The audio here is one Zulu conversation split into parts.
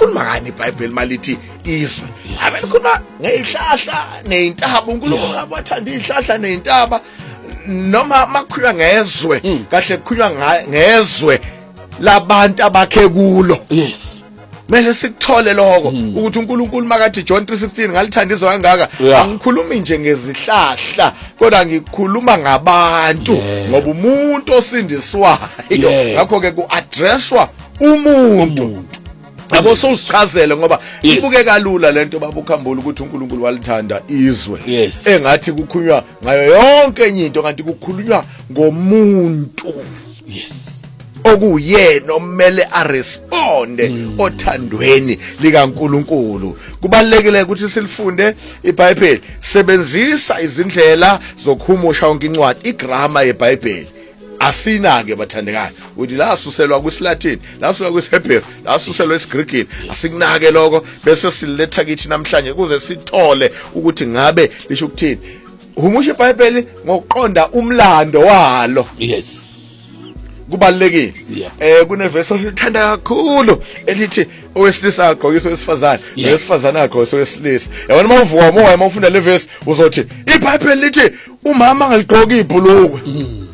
likhuluma ngani iBhayibheli malithi izwe abelikhuluma ngezihlahla nezintaba uNkulunkulu abathanda izihlahla nezintaba noma makhuluma ngezwe kahle kukhuluma ngezwe labantu abakhe kulo yes mele sikuthole lokho ukuthi uNkulunkulu makathi John 3:16 ngalithanda izwe kangaka angikhulumi nje ngezihlahla kodwa ngikhuluma ngabantu ngoba umuntu osindiswayo ngakho ke kuaddresswa umuntu yabo sosichazele ngoba ibuke kalula lento babukhambula ukuthi uNkulunkulu walithanda izwe engathi kukhulunywa ngayo yonke into kanti kukhulunywa ngomuntu yes okuyena omele aresponde othandweni likaNkulunkulu. Kubalekile ukuthi silifunde iBhayibheli, sebenzisa izindlela zokuhumusha yonke incwadi, igrammar yeBhayibheli. Asinake bathandekayo uthi la suselwa kwisiLatin, la suselwa kwisiHebheru, la suselwa kwisiGreek, asikunake lokho bese siletha kithi namhlanje kuze sithole ukuthi ngabe lisho ukuthini. Humusha iBhayibheli ngokuqonda umlando walo. Yes. Kubalekile kuneverse olithanda kakhulu elithi owesilisa agqokisa owesifazane owesifazane agqokisa owesilisa. Yabona mawuvuka moya mawufunda le verse uzothi iBhayibheli lithi umama angaligqoki ibhulukwe.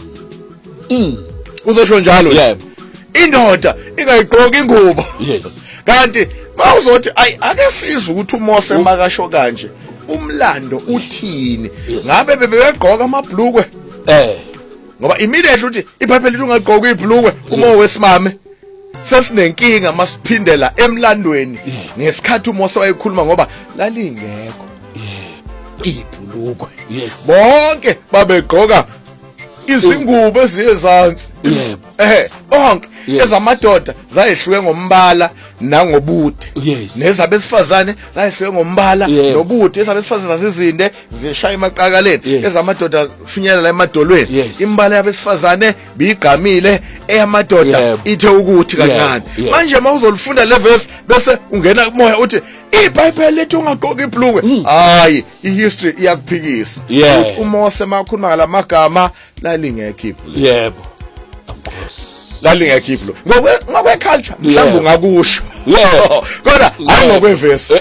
Uzosho njalo indoda ingayigqoki ingubo. Kanti mawuzothi ake sizwe ukuthi uMose makasho kanje umlando uthini ngabe bebegqoka amabhlukwe ngoba immediately uthi iBhayibheli lithi ungagqoki ibhlukwe uma wesimame sesinenkinga masiphindela emlandweni ngesikhathi uMose wayekhuluma ngoba lalingekho ibhlukwe bonke babegqoka izingubo eziyezansi onke ezamadoda zayehluke ngombala nangobude nezabesifazane zayehluke ngombala nobude ezabesifazane zazizinde zishaya emaqakaleni ezamadoda finyelela emadolweni imbala yabesifazane bigqamile eyamadoda ithe ukuthi kancane manje mawuzolifunda le verse bese ungena kumoya uthi iBhayibheli lithi ungagqoki ibhlukwe hayi ihistory iyakuphikisa ukuthi uMose makhuluma ngalamagama lalingekho ibhlukwe yebo lalingekho ibhlukwe ngokweculture mhlawumbe ungakusho kodwa hayi ngokweverse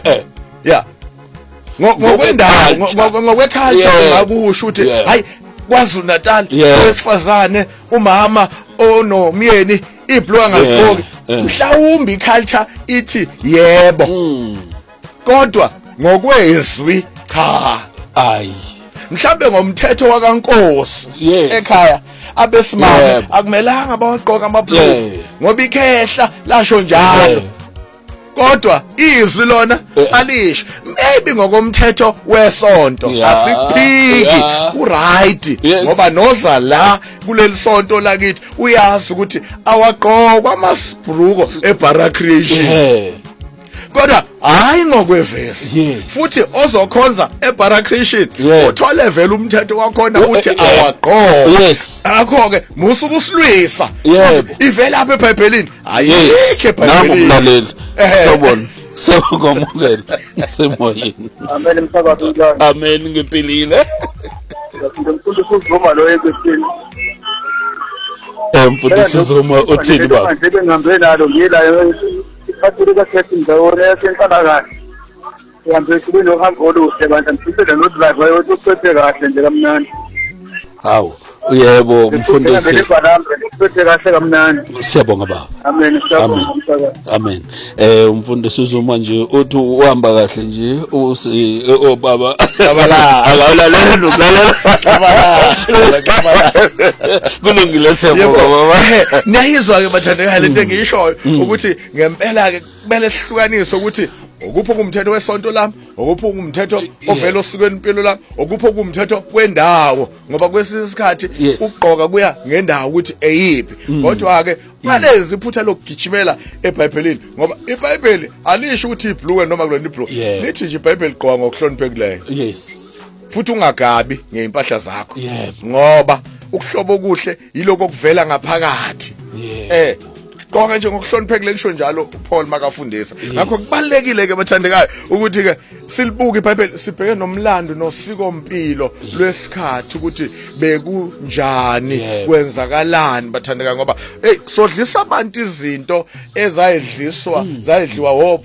ngokwendawo ngokweculture ungakusho ukuthi hayi KwaZulu Natal owesifazane umama onomyeni ibhlukwe angagqoki mhlawumbe iculture ithi yebo kodwa ngokwezwi cha mhlambe ngomthetho wakaNkosi ekhaya abesimame akumelanga bawagqoka amabhlukwe ngoba ikhehla lasho njalo kodwa izwi lona alisho maybe ngokomthetho wesonto asikuphiki uright ngoba noza la kuleli sonto lakithi uyazi ukuthi awagqokwa amasibruko eBaracreation kodwa hayi ngokwevesi futhi ozokhonza eBaracreation uthole vele umthetho wakhona uthi awagqoke akho ke musuku usilwisa ivela apha eBhayibhelini ayikho eBhayibhelini sobona sokomukela semoyeni amen msakazo njani amen ngempilile ngimfundo sizoma lo ekwesini mfundo sizoma uthini baba nje ngihambe nalo ngilayo ifathile kasethi ndawona yasenkala kahle ngihambe kubini uhambo oluhle bantu ngifisele no drive wayotuphethe kahle nje kamnandi hawu yebo mfundisi ngiphethe kahle kamnandi siyabonga baba amen amen umfundisi uzuma nje uthi uhamba kahle nje baba akawulalela nokulalela kulungile siyabonga baba niyayizwa ke bathandekayo lento engiyishoyo ukuthi ngempela ke kumele sihlukaniswe ukuthi okupho kumthetho wesonto lami okupho kumthetho ovela osikweni impilo lami okupho kumthetho kwendawo ngoba kwesisikhathi ukugqoka kuya ngendawo ukuthi eyipi kodwa ke malezi iphutha lokugijimela eBhayibhelini ngoba iBhayibheli alisho ukuthi ibhlukwe noma kulona ibhlukwe lithi nje iBhayibheli gqoka ngokuhloniphekileyo futhi ungagabi ngeimpahla zakho ngoba ukuhlobo okuhle yiloko okuvela ngaphakathi konke nje ngokuhloniphekile ngisho njalo uPaul makafundisa ngakho kubalekile ke bathandekayo ukuthi ke silibuke iBhayibheli sibheke nomlando nosikompilo lwesikhathi ukuthi bekunjani kwenzakalani bathandekayo ngoba sodlisa abantu izinto ezayidliwa